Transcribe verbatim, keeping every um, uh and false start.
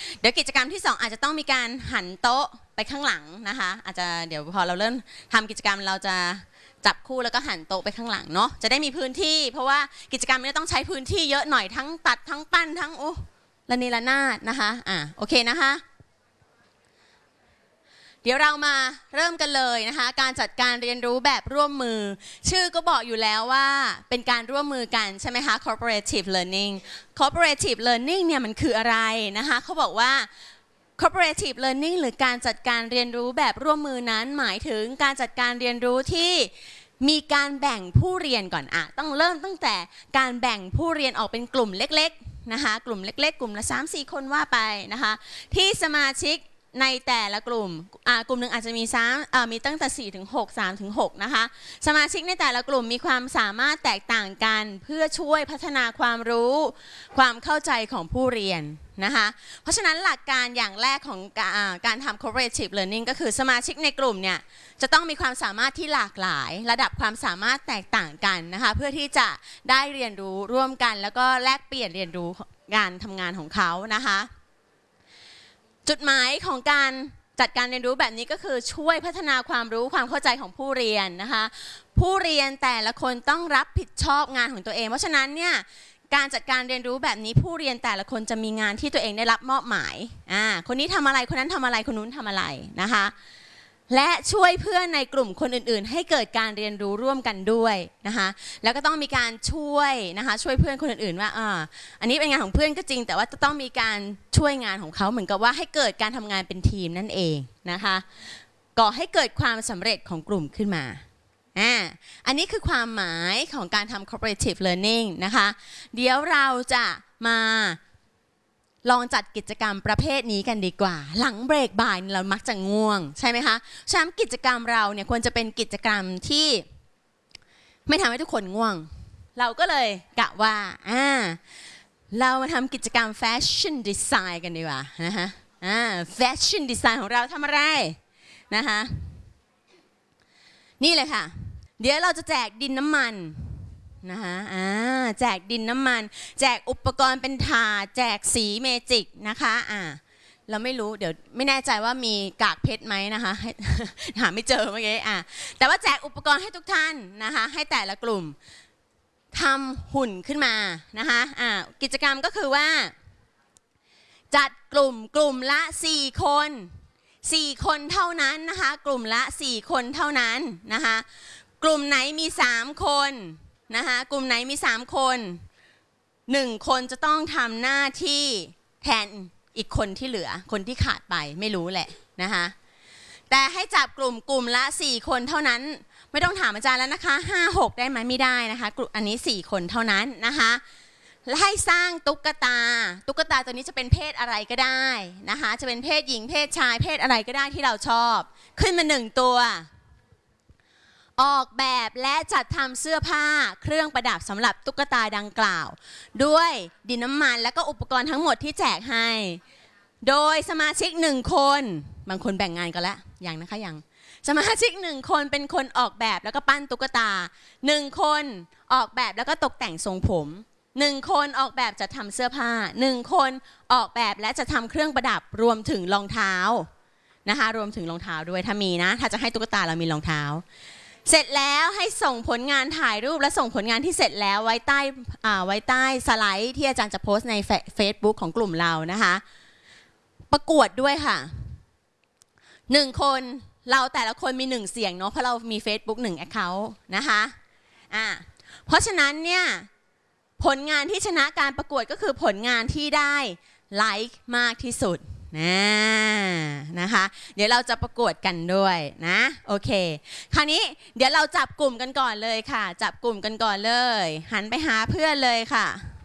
เดี๋ยวกิจกรรมที่สองอาจจะต้องมีการหันโต๊ะไปข้างหลังนะคะอาจจะเดี๋ยวพอเราเริ่มทำกิจกรรมเราจะจับคู่แล้วก็หันโต๊ะไปข้างหลังเนาะจะได้มีพื้นที่เพราะว่ากิจกรรมนี้ต้องใช้พื้นที่เยอะหน่อยทั้งตัดทั้งปั้นทั้งโอ้ระเนระนาดนะคะอ่ะโอเคนะคะเดี๋ยวเรามาเริ่มกันเลยนะคะการจัดการเรียนรู้แบบร่วมมือชื่อก็บอกอยู่แล้วว่าเป็นการร่วมมือกันใช่ไหมคะ cooperative learning cooperative learning เนี่ยมันคืออะไรนะคะเขาบอกว่า cooperative learning หรือการจัดการเรียนรู้แบบร่วมมือนั้นหมายถึงการจัดการเรียนรู้ที่มีการแบ่งผู้เรียนก่อนอะต้องเริ่มตั้งแต่การแบ่งผู้เรียนออกเป็นกลุ่มเล็กๆนะคะกลุ่มเล็กๆกลุ่มละ สามถึงสี่ คนว่าไปนะคะที่สมาชิกในแต่ละกลุ่มกลุ่มหนึ่งอาจจะมีสามมีตั้งแต่สี่ถึงหก สามถึงหกนะคะสมาชิกในแต่ละกลุ่มมีความสามารถแตกต่างกันเพื่อช่วยพัฒนาความรู้ความเข้าใจของผู้เรียนนะคะเพราะฉะนั้นหลักการอย่างแรกของการทำ cooperative learning ก็คือสมาชิกในกลุ่มเนี่ยจะต้องมีความสามารถที่หลากหลายระดับความสามารถแตกต่างกันนะคะเพื่อที่จะได้เรียนรู้ร่วมกันแล้วก็แลกเปลี่ยนเรียนรู้การทำงานของเขานะคะจุดหมายของการจัดการเรียนรู้แบบนี้ก็คือช่วยพัฒนาความรู้ความเข้าใจของผู้เรียนนะคะผู้เรียนแต่ละคนต้องรับผิดชอบงานของตัวเองเพราะฉะนั้นเนี่ยการจัดการเรียนรู้แบบนี้ผู้เรียนแต่ละคนจะมีงานที่ตัวเองได้รับมอบหมายอ่าคนนี้ทำอะไรคนนั้นทำอะไรคนนู้นทำอะไรนะคะและช่วยเพื่อนในกลุ่มคนอื่นๆให้เกิดการเรียนรู้ร่วมกันด้วยนะคะแล้วก็ต้องมีการช่วยนะคะช่วยเพื่อนคนอื่นๆว่าอ่าอันนี้เป็นงานของเพื่อนก็จริงแต่ว่าจะต้องมีการช่วยงานของเขาเหมือนกับว่าให้เกิดการทำงานเป็นทีมนั่นเองนะคะก่อให้เกิดความสำเร็จของกลุ่มขึ้นมาอ่าอันนี้คือความหมายของการทำ cooperative learning นะคะเดี๋ยวเราจะมาลองจัดกิจกรรมประเภทนี้กันดีกว่าหลังเบรกบ่ายเรามักจะง่วงใช่ไหมคะฉะนั้นกิจกรรมเราเนี่ยควรจะเป็นกิจกรรมที่ไม่ทำให้ทุกคนง่วงเราก็เลยกะว่าอ่าเรามาทำกิจกรรมแฟชั่นดีไซน์กันดีกว่านะคะอ่าแฟชั่นดีไซน์ของเราทำอะไรนะคะนี่เลยค่ะเดี๋ยวเราจะแจกดินน้ำมันนะคะอ่าแจกดินน้ำมันแจกอุปกรณ์เป็นถาดแจกสีเมจิกนะคะอ่าเราไม่รู้เดี๋ยวไม่แน่ใจว่ามีกากเพชรไหมนะคะหาไม่เจอเมื่อกี้อ่าแต่ว่าแจกอุปกรณ์ให้ทุกท่านนะคะให้แต่ละกลุ่มทำหุ่นขึ้นมานะคะอ่ากิจกรรมก็คือว่าจัดกลุ่มกลุ่มละสี่คนสี่คนเท่านั้นนะคะกลุ่มละสี่คนเท่านั้นนะคะกลุ่มไหนมีสามคนนะคะกลุ่มไหนมีสามคนหนึ่งคนจะต้องทำหน้าที่แทนอีกคนที่เหลือคนที่ขาดไปไม่รู้แหละนะคะแต่ให้จับกลุ่มกลุ่มละสี่คนเท่านั้นไม่ต้องถามอาจารย์แล้วนะคะห้า หกได้ไหมไม่ได้นะคะกลุ่มอันนี้สี่คนเท่านั้นนะคะและให้สร้างตุ๊กตาตุ๊กตาตัวนี้จะเป็นเพศอะไรก็ได้นะคะจะเป็นเพศหญิงเพศชายเพศอะไรก็ได้ที่เราชอบขึ้นมาหนึ่งตัวออกแบบและจัดทำเสื้อผ้าเครื่องประดับสำหรับตุ๊กตาดังกล่าวด้วยดินน้ำมันและก็อุปกรณ์ทั้งหมดที่แจกให้โดยสมาชิกหนึ่งคนบางคนแบ่งงานกันแล้วอย่างนะคะอย่างสมาชิกหนึ่งคนเป็นคนออกแบบแล้วก็ปั้นตุ๊กตาหนึ่งคนออกแบบแล้วก็ตกแต่งทรงผมหนึ่งคนออกแบบจะทำเสื้อผ้าหนึ่งคนออกแบบและจะทำเครื่องประดับรวมถึงรองเท้านะคะรวมถึงรองเท้าด้วยถ้ามีนะถ้าจะให้ตุ๊กตาเรามีรองเท้าเสร็จแล้วให้ส่งผลงานถ่ายรูปและส่งผลงานที่เสร็จแล้วไว้ใต้ไว้ใต้สไลด์ที่อาจารย์จะโพสต์ใน Facebook ของกลุ่มเรานะคะประกวดด้วยค่ะหนึ่งคนเราแต่ละคนมีหนึ่งเสียงเนาะเพราะเรามี Facebook หนึ่ง Account นะคะอ่าเพราะฉะนั้นเนี่ยผลงานที่ชนะการประกวดก็คือผลงานที่ได้ไลค์มากที่สุดนะนะคะเดี๋ยวเราจะประกวดกันด้วยนะโอเคคราวนี้เดี๋ยวเราจับกลุ่มกันก่อนเลยค่ะจับกลุ่มกันก่อนเลยหันไปหาเพื่อนเลยค่ะ